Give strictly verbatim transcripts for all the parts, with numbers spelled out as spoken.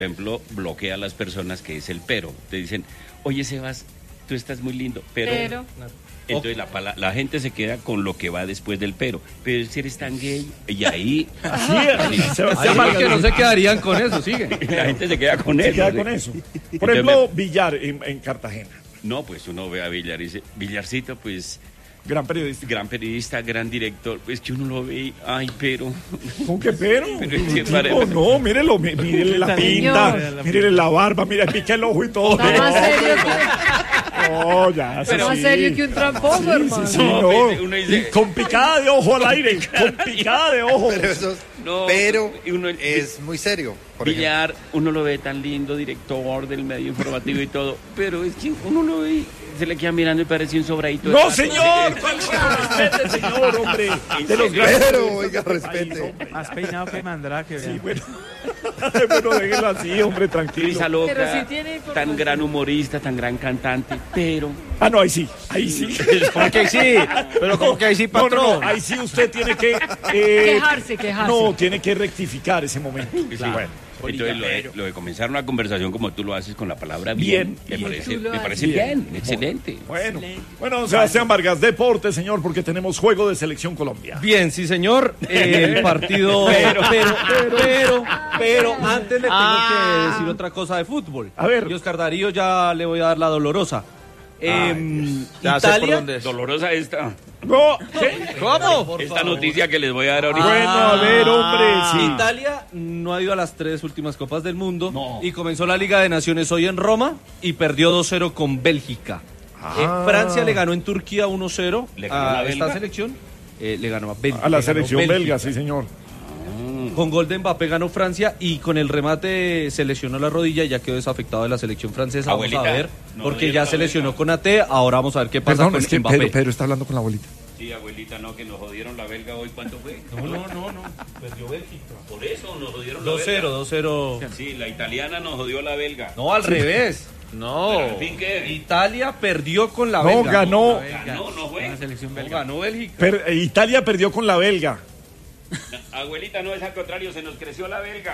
ejemplo, bloquea a las personas, que es el pero. Te dicen, oye, Sebas, tú estás muy lindo, pero... Pero... Entonces la, la, la gente se queda con lo que va después del pero. Pero si eres tan gay, y ahí... Así es. Además que no se quedarían con eso, sigue. La gente se queda con se eso. Se queda con eso. Por ejemplo, Villar en, en Cartagena. No, pues uno ve a Villar y dice, Villarcito, pues... Gran periodista. Gran periodista, gran director. Pues que uno lo ve y, ay, pero... ¿Con qué pero? pero es que tipo, no, mírelo, mírele la pinta, mírele la barba, mira, pique el ojo y todo. Está más serio que... No, ya. Pero más serio que un tramposo, sí, hermano. Sí, sí, no, no. Uno dice... Con picada de ojo al aire, con picada de ojo. Pero, eso es, no, pero uno, es muy serio. Villar, uno lo ve tan lindo, director del medio informativo y todo, pero es que uno lo ve... Se le queda mirando y parece un sobradito. ¡No, de señor! ¡Respete, señor, hombre! De los pero, oiga, respete. Más peinado que Mandrake. Sí, bueno. Bueno, déjelo así, hombre, tranquilo. Luisa Loca, pero si tiene tan gran humorista, tan gran cantante, pero... Ah, no, ahí sí, ahí sí. ¿Cómo que ahí sí? Pero ¿cómo que ahí sí, patrón? No, no, no, ahí sí usted tiene que... Eh, quejarse, quejarse. No, tiene que rectificar ese momento. Sí, claro. Bueno. Entonces, lo de, lo de comenzar una conversación como tú lo haces con la palabra bien, bien, me parece, me haces. parece bien, bien, excelente. Bueno, bueno, Sebastián Vargas, deporte, señor, porque tenemos juego de Selección Colombia. Bien, sí, señor, el partido... Pero, pero, pero, pero, pero antes le tengo ah. que decir otra cosa de fútbol. A ver. Y Oscar Darío ya le voy a dar la dolorosa. Ay, eh, ya Italia... sé por dónde es. Dolorosa esta... No, ¿qué? ¿Cómo? Esta noticia que les voy a dar ahorita. Bueno, a ver, hombre, sí. Italia no ha ido a las tres últimas Copas del Mundo no. y comenzó la Liga de Naciones hoy en Roma y perdió dos cero con Bélgica. Ah. Eh, Francia le ganó en Turquía uno cero a, a esta selección. Eh, le ganó a Bélgica. A la selección belga, sí, señor. Con gol de Mbappé ganó Francia y con el remate se lesionó la rodilla y ya quedó desafectado de la selección francesa. Abuelita, vamos a ver, no, porque no ya se lesionó con A T, ahora vamos a ver qué pasa Perdón, con es que Mbappé. Pedro, Pedro está hablando con la abuelita. Sí, abuelita, no, que nos jodieron la belga hoy, ¿cuánto fue? No, no, no, no, perdió Bélgica. Por eso nos jodieron la dos cero, belga. dos cero. Sí, la italiana nos jodió la belga. No, al revés. No, pero en fin, ¿qué? Italia perdió con la no, belga. Ganó, ganó, no fue. La selección belga. No, ganó Bélgica. Per, eh, Italia perdió con la belga. Abuelita, no es al contrario, se nos creció la belga.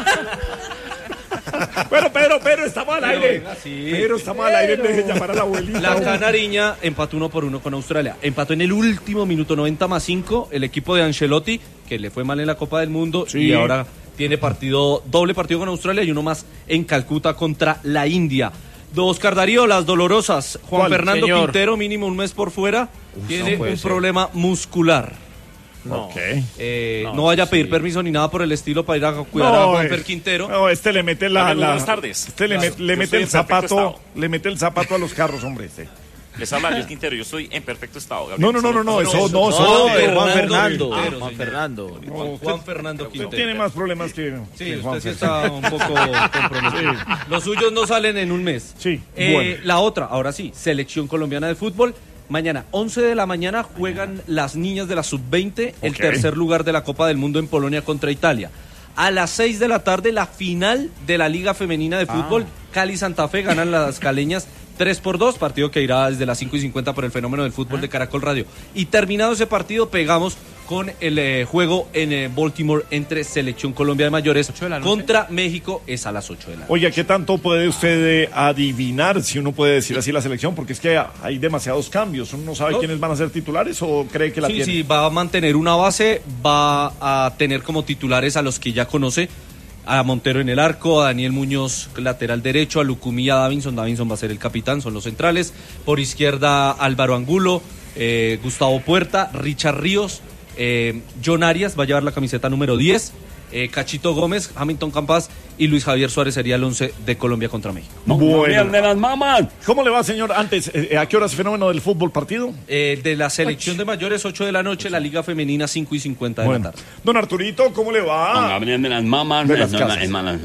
Bueno, Pedro, Pedro, estamos al aire. Venga, sí. Pedro, estamos al aire, deje llamar a la abuelita. La Canariña empató uno por uno con Australia. Empató en el último minuto, noventa más cinco, el equipo de Ancelotti, que le fue mal en la Copa del Mundo, sí. Y ahora tiene partido, doble partido con Australia y uno más en Calcuta contra la India. Oscar Darío, las dolorosas. Juan Fernando señor? Quintero, mínimo un mes por fuera, Uf, tiene no un ser. problema muscular. No. Okay. Eh, no, no vaya a pedir sí. permiso ni nada por el estilo para ir a cuidar no, a Juan Fer Quintero. No, este le mete la, la buenas tardes. Este le, claro. le mete el zapato, le mete el zapato a los carros, hombre, este. Les habla Luis Quintero, yo estoy en perfecto estado. Gabriel. No, no, no, no, no, eso no, eso no, no, Juan Fernando, Quintero, Juan Fernando. No, Juan, Juan Fernando Quintero. Usted tiene más problemas que Sí, que usted sí está un poco comprometido. Sí. Los suyos no salen en un mes. Sí, eh, bueno. La otra, ahora sí, Selección Colombiana de Fútbol. Mañana, once de la mañana, juegan las niñas de la sub veinte, okay. El tercer lugar de la Copa del Mundo en Polonia contra Italia. A las seis de la tarde, la final de la Liga Femenina de Fútbol. Ah. Cali Santa Fe ganan las caleñas tres por dos, partido que irá desde las cinco y cincuenta por el fenómeno del fútbol ah. de Caracol Radio. Y terminado ese partido, pegamos con el eh, juego en eh, Baltimore entre Selección Colombia de Mayores de contra México, es a las ocho de la noche. Oye, ¿qué tanto puede usted adivinar, si uno puede decir así, la selección? Porque es que hay demasiados cambios, uno no sabe ¿No? quiénes van a ser titulares o cree que la sí, tiene. Sí, sí, va a mantener una base, va a tener como titulares a los que ya conoce, a Montero en el arco, a Daniel Muñoz lateral derecho, a Lucumí, a Davinson, Davinson va a ser el capitán, son los centrales, por izquierda Álvaro Angulo, eh, Gustavo Puerta, Richard Ríos, eh, John Arias va a llevar la camiseta número diez, eh, Cachito Gómez, Hamilton Campas y Luis Javier Suárez sería el once de Colombia contra México. Bueno, de las mamás. ¿Cómo le va, señor? Antes, eh, ¿a qué hora es el fenómeno del fútbol partido? Eh, de la selección de mayores, ocho de la noche, la Liga Femenina, cinco y cincuenta de bueno. la tarde. Don Arturito, ¿cómo le va? Gabriel de las mamás, de las casas.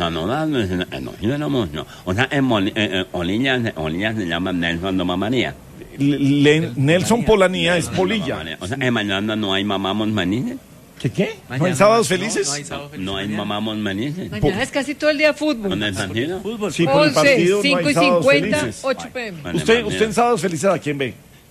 Olillas se llaman Nelson Mamanía. Nelson Polanía es polilla. O sea, en mañana no hay mamamos manines. ¿Qué qué? Mañana, ¿No hay sábados felices? No, no hay sábados felices. No hay mamamos manines. Mañana es casi todo el día fútbol. ¿Con el fútbol. Sí, por el partido cinco no hay y cincuenta, felices. ocho pm. ¿Usted, usted en sábados felices a quién ve?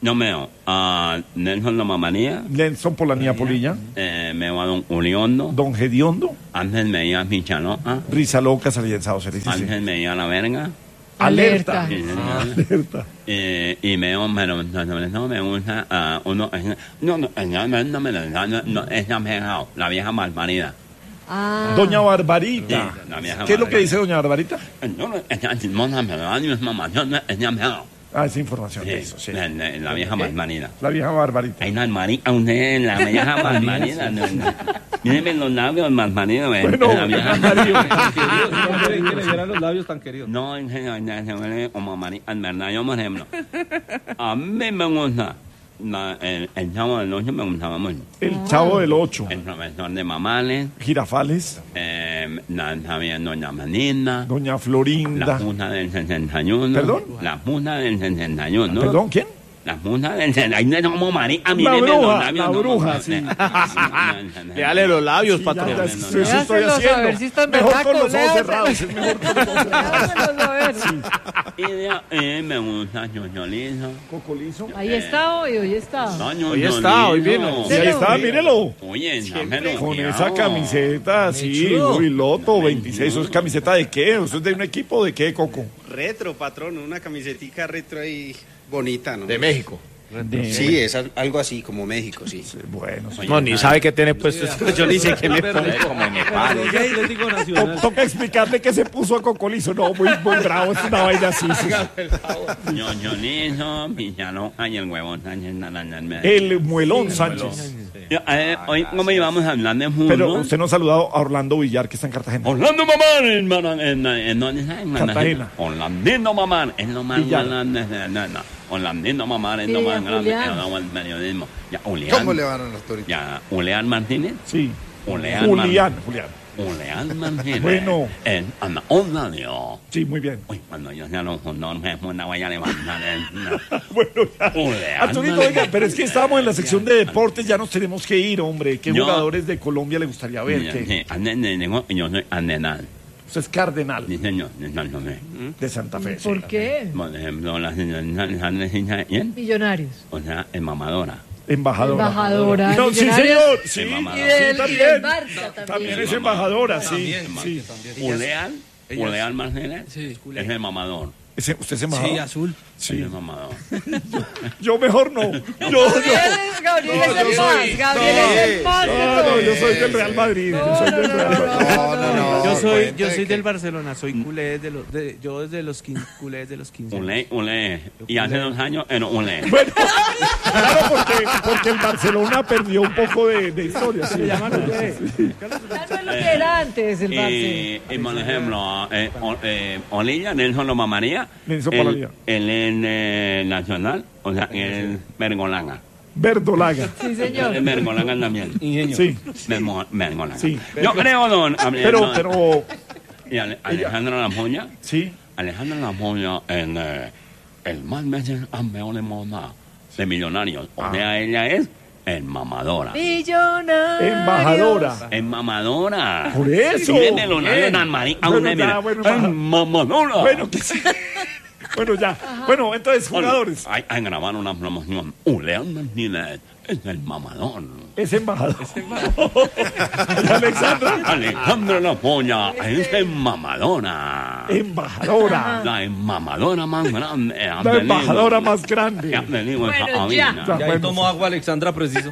No meo a Nelson Lomamanía, Nelson Polanía Polilla, eh, meo a Don Uliondo, Don Gediondo, Ángel Meía Michanoa, Risa Loca, Salienzado, sí, sí, sí. Ángel Meía La Verga, Alerta. sí, señor. Alerta. Eh, y meo, pero no, no, no me gusta a uno, eh, no, no, eh, no, no, me lo- no, no, no, es la vieja, la vieja malparida. Ah. Doña Barbarita. Sí, la vieja ¿Qué es lo que Barbarita. dice Doña Barbarita? Eh, No, no, es la chismosa, pero la es mamá, no, no, es la vieja. Ah, esa información. Sí, Eso, sí. la, la, la vieja malparida. La vieja Barbarita. Hay una marica, usted, la vieja malparida. No, no. Mírenme los labios malparidos, eh, Bueno, la vieja Mario. ¿Cómo creen que le dieran los labios tan queridos? No, en general, se huele como marica, en verdad, yo, por ejemplo, a mí me gusta, la- el, el chavo del ocho me gustaba mucho. El Chavo del Ocho. El profesor de Mamales, Girafales. eh, la, también doña Manina, Doña la Florinda. Junta del sesenta y uno. ¿Perdón? La Junta del sesenta y uno. ¿Perdón? ¿Quién? La Junta del sesenta y uno, como marica, La mírenme los bruja, labios, la no, bruja, no, sí. no, Léale los labios, Sí, ya, patrón. ya, no, eso, no, eso no. estoy Léaselos a haciendo. ver si están Mejor con berracos, los ojos léaselos. cerrados. Es mejor con los ojos cerrados. Déjamelos a ver. Y de ahí me gusta Ñoñolizo. Cocolizo. Ahí está hoy, hoy está. No, Hoy está, hoy vino. Sí, ahí está, mírelo. Oye, dámelo. Con cuidado. esa camiseta, sí, muy loto, veintiséis. ¿Eso es camiseta de qué? ¿Eso es de un equipo de qué, Coco? Retro, patrón, una camisetica retro ahí bonita, ¿no? De México. Sí, es al- algo así como México, sí. Bueno, sí. No, ni sabe qué tiene puesto. Yo ni sé qué me pongo como en Nepal. Atlético To- Nacional. Toca explicarle que se puso a Cocolizo. No, muy, muy bravo, es una vaina así. sí. Ñoñolizo, Pichaloca y el huevón Sánchez Naranja en medio. El Muelón Sánchez. Yo, eh, hoy, como íbamos a hablar de fútbol. Pero usted no ha saludado a Orlando Villar, que está en Cartagena. Orlando Mamán, hermano, en, en, ¿dónde está? En Cartagena. Orlandino Mamán, es lo más Villar. grande. No, no. Orlandino Mamán es Sí, lo más grande Julián. que ha dado el periodismo. Ya, Julián. ¿Cómo le van a los toritos? Ya, Julián Martínez. Sí. Julián. Julián, Julián. Julián Martínez. Bueno. En Ana Orlando. Sí, muy bien. Uy, cuando yo sea los fundadores, me una voy a levantar. el- no. Bueno, ya. Julián Arturito, Martínez. oiga, pero es que estábamos en la sección de deportes, ya nos tenemos que ir, hombre. ¿Qué Yo- jugadores de Colombia le gustaría ver? Mira, ¿Qué? sí, ande- ne- ne- yo soy Andenal. Usted es cardenal Sí, señor, de Santo Fe. de Santa Fe. sí. ¿Por qué? Por ejemplo, la señora ¿quién? Millonarios. O sea, es mamadora. Embajadora. Embajadora. No, sí, Millonarios. señor. Sí, Es Y mamadora. del, sí, y también. del Barça también. También es embajadora, sí. sí. Julián, Julián Martínez Sí. es el mamador. Ese- ¿Usted es embajador? Sí, azul. Sí. Es el mamador. Yo mejor no. Yo, yo. Gabriel, Gabriel es el más. Gabriel es el más. de No, no, todos. yo soy del Real Madrid. Yo soy del Real Madrid. No, no, no. Yo soy, cuente yo soy que- del Barcelona, soy culé de los, de, yo desde los quince, culé desde los quince. Ulé, ulé. Y hace dos años era ulé. Bueno, claro, porque, porque el Barcelona perdió un poco de, de historia. Sí. Ya no es lo que era antes el Barça. Y, y por ejemplo, eh, o- eh, Olilla, Nelson Loma María. Nelson él- Polanía. Él es eh, nacional, o sea, él es Bergolanga. Verdolaga. Sí, Es señor. Bergolanga también. Sí. Bermo- Bergolanga. Sí. Yo creo, don. Pero, don- pero, Y Ale- Alejandro Lamoya. sí. Alejandro Lamoya, en eh, el más veces campeón de moda de millonarios. O Ah. sea, ella es el mamadora. Millonarios. Embajadora. Es mamadora. Por eso. Míreme los labios Bien. tan mari- a Bueno, una, ya, mira. bueno, Es maja- mamadora. Bueno, que sí. Bueno, ya. Bueno, entonces, jugadores. Hay, hay grabar una promoción. Ulean Martínez es el mamador. Es embajador. Y Alexandra, Alejandro La Polla es mamadora. embajadora. La mamadora más grande. La embajadora más grande. Bueno, ya. Ya, Y ahí bueno, tomó agua Alexandra preciso.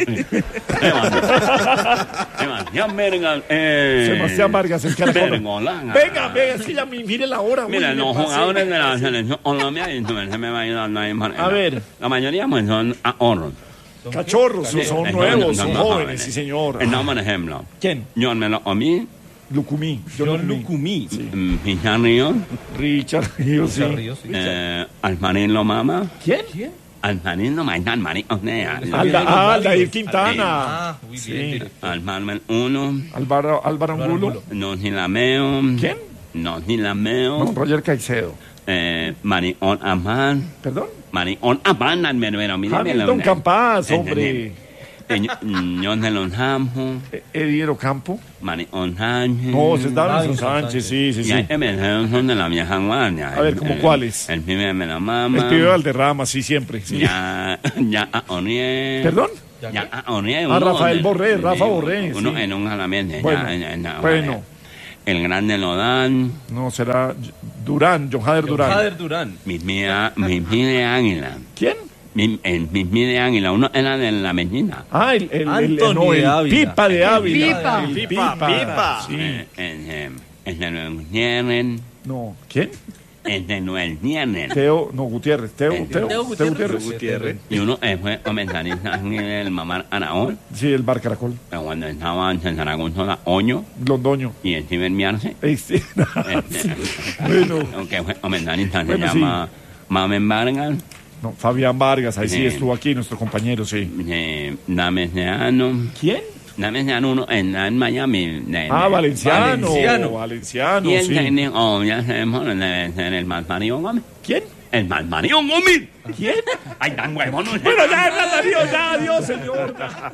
Sebastián Verga. Eh, Sebastián Vargas, el caracol. Vergolanga. Venga, venga, es que ya mi- mire la hora. Mira, uy, me los pasé. jugadores de la selección Colombia, y se me va ayudando ahí. A ver. La mayoría pues, son ahorros. Cachorros, son, son Eh, nuevos, no, son no, jóvenes, jóvenes. sí, señor. El nombre, por ejemplo. ¿Quién? John Melo Omi, Lucumí. John Lucumí. Sí. Pizarro Ríos, Richard Ríos, sí. eh, Almarín Lomama, ¿Quién? Almarín Lomama, Almarín Osnea, Alda, ah, Aldair Quintana. Ah, muy Sí. bien. Almarmen Uno, Álvaro, Álvaro Angulo. Nosilameo, ¿Quién? Nosilameo, No, Roger Caicedo. eh, Marión Amán, ¿Perdón? Marión Amán, Almerbero, mire, Hamilton Campas, hombre. Ñón de los Campos. Eddie Ocampo. Mari Sánchez. No, ese es Davinson Sánchez, sí, sí, sí. Y hay emergencias son de la vieja guardia. A ver, ¿cómo cuáles? El pibe de la mama. El pibe Valderrama, sí, siempre. Sí. Ya, ya a Oniel. ¿Perdón? Ya a Oniel. A Rafael Borré, Rafa Borré. Uno sí. en un jalamiento. Bueno, ya, ya, bueno. El grande Lodán. No, será Durán, John Hader Durán. John Hader Durán. Mismi de Águila. ¿Quién? Mi, el Mismi de Águila, uno era de la Medina. Ah, el, el, el, Anthony no, el de Ávila. Pipa de Ávila. Pipa. El Pipa, Pipa. Sí. Eh, eh, El de Noel Nieren. No, ¿quién? El de Noel Nieren. Teo, no, Gutiérrez. Teo, El- Teo, Teo Teo Gutiérrez. Gutiérrez. Y uno eh, fue comentarista en el Mamar Araón. Sí, el Bar Caracol. Pero cuando estaba en Zaragoza, Oño Londoño. y el Ciber Miarse. Este, sí. Bueno, Aunque fue comentarista, se Bueno, llama Mamen Vargas. no, Fabián Vargas, ahí sí Sí. estuvo aquí, nuestro compañero, sí. Eh, Dameseano. ¿Quién? Dameseano, uno en, en Miami. de- Ah, de- Valenciano. Valenciano. Valenciano, Y el sí. técnico, oh, ya sabemos, debe ser el Malparido Gómez. ¿Quién? El Malparido Gómez. ¿Quién? Ay, tan huevón. Bueno, ya, ya, adiós, ya, adiós, señor.